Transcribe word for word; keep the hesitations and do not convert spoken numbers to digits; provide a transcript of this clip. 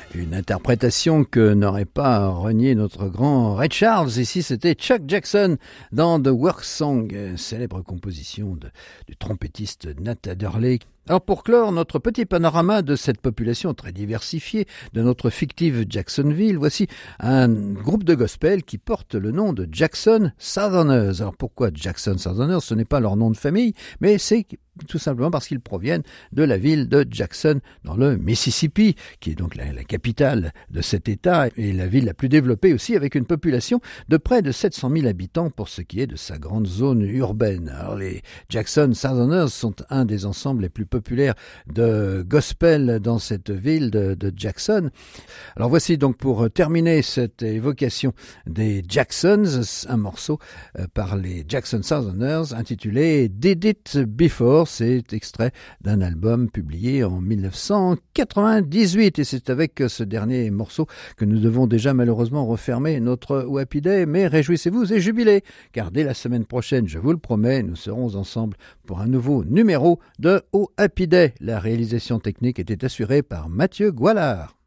Une interprétation que n'aurait pas renié notre grand Ray Charles. Ici, c'était Chuck Jackson dans The Work Song, célèbre composition de, du trompettiste Nat Adderley. Alors pour clore notre petit panorama de cette population très diversifiée de notre fictive Jacksonville, voici un groupe de gospel qui porte le nom de Jackson Southerners. Alors pourquoi Jackson Southerners? Ce n'est pas leur nom de famille, mais c'est tout simplement parce qu'ils proviennent de la ville de Jackson dans le Mississippi, qui est donc la, la capitale de cet État et la ville la plus développée aussi, avec une population de près de sept cent mille habitants pour ce qui est de sa grande zone urbaine. Alors les Jackson Southerners sont un des ensembles les plus populaires de gospel dans cette ville de, de Jackson. Alors voici donc pour terminer cette évocation des Jacksons, un morceau par les Jackson Southerners intitulé Did It Before. C'est extrait d'un album publié en dix-neuf cent quatre-vingt-dix-huit et c'est avec ce dernier morceau que nous devons déjà malheureusement refermer notre Happy Day, mais réjouissez-vous et jubilez, car dès la semaine prochaine, je vous le promets, nous serons ensemble pour un nouveau numéro de Happy Day. La réalisation technique était assurée par Mathieu Goualard.